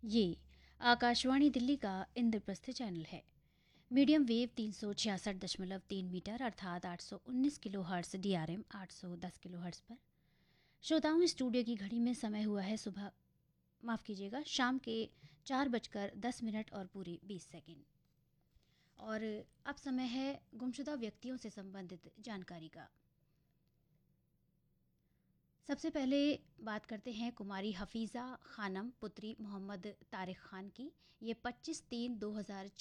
ये आकाशवाणी दिल्ली का इंद्रप्रस्थ चैनल है। मीडियम वेव 366.3 मीटर अर्थात 819 kilo hertz DRM 810 kilo hertz पर। श्रोताओं, स्टूडियो की घड़ी में समय हुआ है शाम के 4:10 और पूरे 20 सेकंड। और अब समय है गुमशुदा व्यक्तियों से संबंधित जानकारी का। सबसे पहले बात करते हैं कुमारी हफीज़ा खानम पुत्री मोहम्मद तारिक खान की। ये 25/3/2004